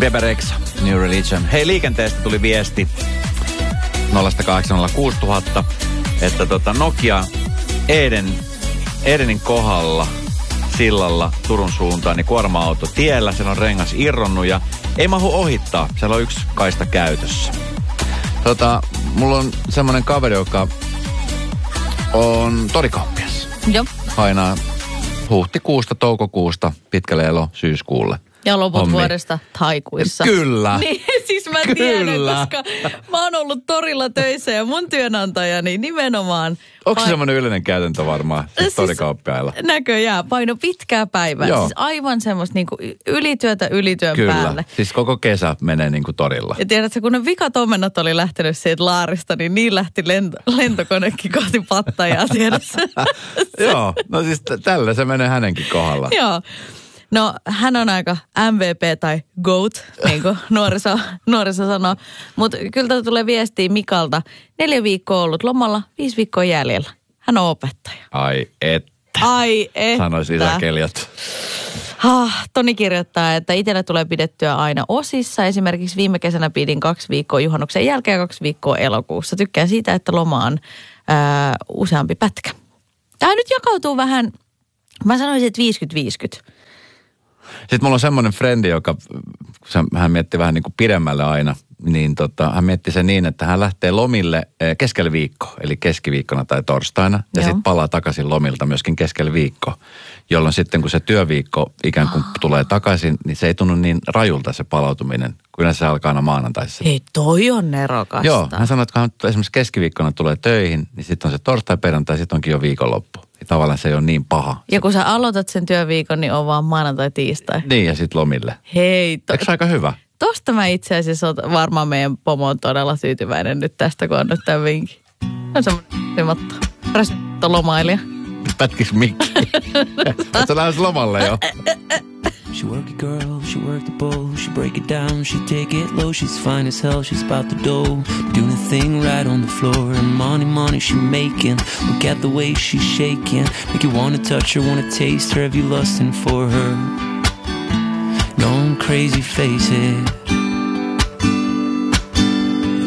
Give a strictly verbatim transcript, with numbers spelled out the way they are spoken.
Bebe Rexha, New Religion. Hei, liikenteestä tuli viesti nolla kahdeksan nolla kuusi tuhatta, että tota Nokia Eden, Edenin kohdalla sillalla Turun suuntaan, niin kuorma-auto tiellä, siellä on rengas irronnut ja ei mahu ohittaa. Siellä on yksi kaista käytössä. Tota, mulla on semmoinen kaveri, joka on torikauppias. Joo. Aina huhtikuusta, toukokuusta, pitkälle elo syyskuulle. Ja loput Hommi. vuodesta taikuissa. Kyllä. Niin, siis mä tiedän, koska mä oon ollut torilla töissä ja mun työnantajani nimenomaan. Onko pain... se semmoinen yleinen käytäntö varmaan siis siis torikauppiailla? Näköjään, paino pitkää päivää. Joo. Siis aivan semmoista niinku ylityötä ylityön Kyllä. päälle. Siis koko kesä menee niinku torilla. Ja tiedätkö, kun ne vikat omennat oli lähtenyt siitä laarista, niin niin lähti lento, lentokonekin kohti Pattajaa, tiedätkö? Joo, no siis t- tällä se menee hänenkin kohdalla. Joo. No, hän on aika M V P tai GOAT, niin kuin nuoriso, nuoriso sanoo. Mutta kyllä tätä tulee viestiä Mikalta. Neljä viikkoa ollut lomalla, viisi viikkoa jäljellä. Hän on opettaja. Ai että. Ai että. Sanoisi isäkeliot. Ah, Toni kirjoittaa, että itselle tulee pidettyä aina osissa. Esimerkiksi viime kesänä pidin kaksi viikkoa juhannuksen jälkeen ja kaksi viikkoa elokuussa. Tykkään siitä, että loma on ää, useampi pätkä. Tämä nyt jakautuu vähän, mä sanoisin, että viisikymmentä viisikymmentä. Sitten mulla on semmoinen frendi, joka, hän mietti vähän niin kuin pidemmälle aina, niin tota, hän mietti sen niin, että hän lähtee lomille keskellä viikkoa, eli keskiviikkona tai torstaina, ja sitten palaa takaisin lomilta myöskin keskellä viikkoa, jolloin sitten kun se työviikko ikään kuin tulee takaisin, niin se ei tunnu niin rajulta se palautuminen, kun se alkaa aina maanantaissa. Hei, toi on nerokasta. Joo, hän sanoi, että kun hän esimerkiksi keskiviikkona tulee töihin, niin sitten on se torstai, perjantai, sitten onkin jo viikonloppu. Ja tavallaan se ei ole niin paha. Ja kun sä aloitat sen työviikon, niin on vaan maanantai, tiistai. Niin, ja sitten lomille. Hei. To- Eikö se aika hyvä? Tosta mä itse asiassa oon varmaan meidän pomo on todella tyytyväinen nyt tästä, kun on nyt tämän vinkin. On semmoinen lomailija. Pätkis mikki. Oletko lähes lomalle jo? She work it girl, she work the bowl, she break it down, she take it low, she's fine as hell, she's about the dough, doing the thing right on the floor, and money, money she making, look at the way she's shaking, make you wanna touch her, wanna taste her, have you lusting for her, going crazy, face it.